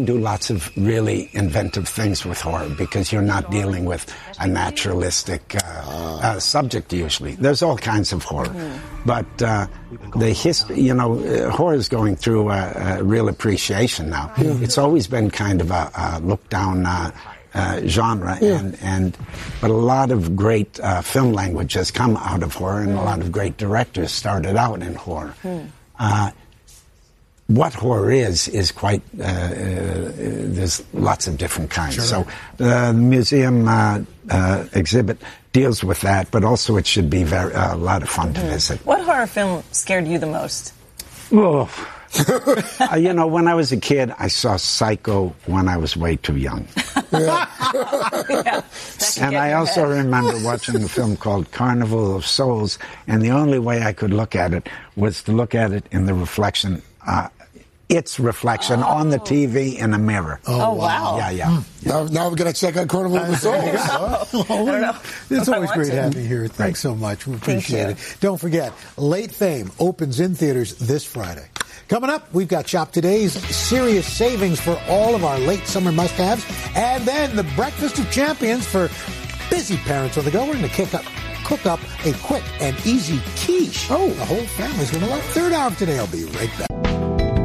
do lots of really inventive things with horror because you're not dealing with a naturalistic subject usually. There's all kinds of horror. But the history, horror is going through a real appreciation now. It's always been kind of a look-down genre, but a lot of great film language has come out of horror, and a lot of great directors started out in horror. What horror is quite, there's lots of different kinds. Sure. So the museum exhibit deals with that, but also it should be a lot of fun to visit. What horror film scared you the most? Oh. When I was a kid, I saw Psycho when I was way too young. And I also remember watching a film called Carnival of Souls, and the only way I could look at it was to look at it in the reflection, its reflection on the TV in a mirror. Oh, wow. Yeah. Now we're going to check out Carnival of the Souls. I don't know. It's always great having you here. Thanks so much. We appreciate it. Don't forget, Late Fame opens in theaters this Friday. Coming up, we've got Shop Today's serious savings for all of our late summer must-haves. And then the Breakfast of Champions for busy parents on the go. We're going to cook up a quick and easy quiche. Oh, the whole family's going to love. Third hour of today. I'll be right back.